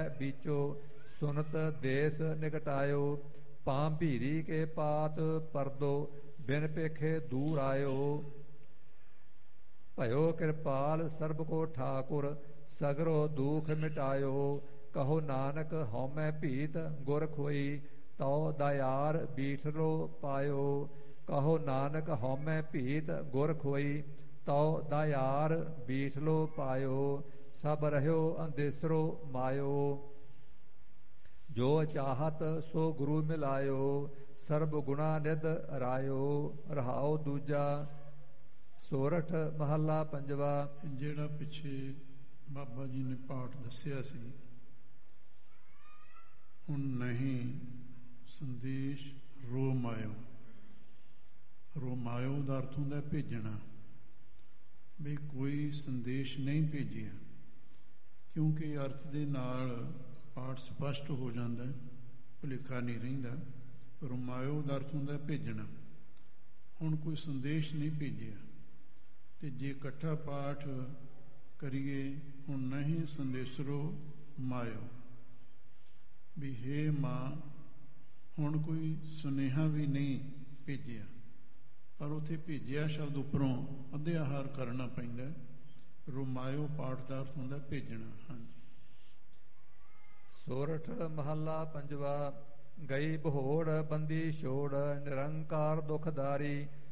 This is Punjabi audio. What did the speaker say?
बीचो सुनत देश निकटायो पाम भीरी के पात परदो बिन पेखे दूर आयो भयो कृपाल सर्ब को ठाकुर सगरो दुख मिटायो कहो नानक हौमै भीत गुर खोई तौ दयार बीठलो पायो कहो नानक हौमै भीत गुर खोई तौ दयार बीठलो पायो सब रह्यो अंदेसरो मायो जो चाहत सो गुरु मिलायो सर्ब गुणा निध रायो रहाओ दूजा सोरठ महला पंजवा। ਜਿਹੜਾ ਪਿੱਛੇ ਬਾਬਾ ਜੀ ਨੇ ਪਾਠ ਦੱਸਿਆ ਸੀ, ਹੁਣ ਨਹੀਂ ਸੰਦੇਸ਼ ਰੋਮਾਇਓ। ਰੋਮਾਇਓ ਦਾ ਅਰਥ ਹੁੰਦਾ ਭੇਜਣਾ, ਵੀ ਕੋਈ ਸੰਦੇਸ਼ ਨਹੀਂ ਭੇਜਿਆ, ਕਿਉਂਕਿ ਅਰਥ ਦੇ ਨਾਲ ਪਾਠ ਸਪਸ਼ਟ ਹੋ ਜਾਂਦਾ, ਭੁਲੇਖਾ ਨਹੀਂ ਰਹਿੰਦਾ। ਰੋਮਾਇਓ ਦਾ ਅਰਥ ਹੁੰਦਾ ਭੇਜਣਾ। ਹੁਣ ਕੋਈ ਸੰਦੇਸ਼ ਨਹੀਂ ਭੇਜਿਆ, ਤੇ ਜੇ ਇਕੱਠਾ ਪਾਠ ਕਰੀਏ ਹੁਣ ਨਹੀਂ ਸੰਦੇਸਰੋ ਮਾਇਓ, ਵੀ ਹੇ ਮਾਂ ਹੁਣ ਕੋਈ ਸੁਨੇਹਾ ਵੀ ਨਹੀਂ ਭੇਜਿਆ। ਪਰ ਉੱਥੇ ਭੇਜਿਆ ਸ਼ਬਦ ਉੱਪਰੋਂ ਅਧਿਆਹਾਰ ਕਰਨਾ ਪੈਂਦਾ। ਰੋਮਾਇਓ ਪਾਠ ਦਾ ਅਰਥ ਹੁੰਦਾ ਭੇਜਣਾ। ਹਾਂਜੀ। सोरठ महला पंजवा। गई बहोड़ बंदी छोड़ निरंकार दुखदारी